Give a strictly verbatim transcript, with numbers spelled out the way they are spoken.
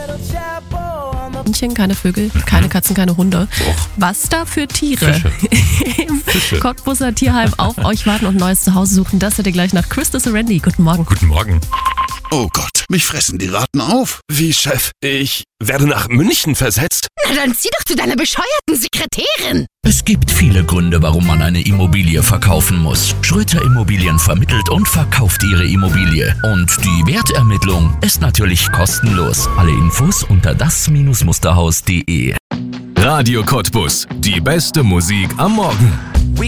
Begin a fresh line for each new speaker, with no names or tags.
Männchen, keine Vögel, keine Katzen, keine Hunde.
Och.
Was da für Tiere
Fische.
im
Fische.
Cottbuser Tierheim auf euch warten und ein neues Zuhause suchen, das hört ihr gleich nach Chris Randy. Guten Morgen.
Guten Morgen.
Oh Gott, mich fressen die Ratten auf.
Wie, Chef? Ich werde nach München versetzt?
Na dann zieh doch zu deiner bescheuerten Sekretärin.
Es gibt viele Gründe, warum man eine Immobilie verkaufen muss. Schröter Immobilien vermittelt und verkauft ihre Immobilie. Und die Wertermittlung ist natürlich kostenlos. Alle Infos unter das Musterhaus punkt de.
Radio Cottbus. Die beste Musik am Morgen.